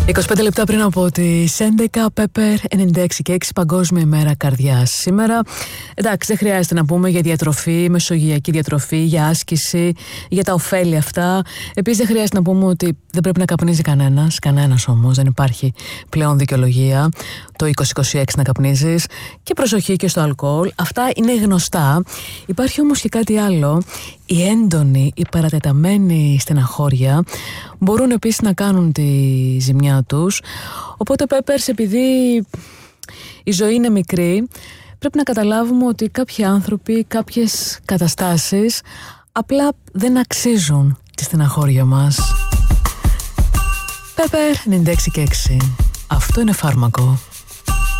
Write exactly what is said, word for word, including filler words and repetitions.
είκοσι πέντε λεπτά πριν από τις έντεκα, Pepper ενενήντα έξι και έξι, Παγκόσμια ημέρα καρδιάς σήμερα. Εντάξει, δεν χρειάζεται να πούμε για διατροφή, μεσογειακή διατροφή, για άσκηση, για τα ωφέλη αυτά. Επίσης, δεν χρειάζεται να πούμε ότι δεν πρέπει να καπνίζει κανένας. Κανένας όμως, δεν υπάρχει πλέον δικαιολογία το είκοσι είκοσι έξι να καπνίζεις. Και προσοχή και στο αλκοόλ. Αυτά είναι γνωστά. Υπάρχει όμως και κάτι άλλο. Οι έντονοι, οι παρατεταμένοι στεναχώρια μπορούν επίσης να κάνουν τη ζημιά τους. Οπότε, Peppers, επειδή η ζωή είναι μικρή, πρέπει να καταλάβουμε ότι κάποιοι άνθρωποι, κάποιες καταστάσεις απλά δεν αξίζουν τη στεναχώρια μας. Pepper ενενήντα έξι και έξι. Αυτό είναι φάρμακο.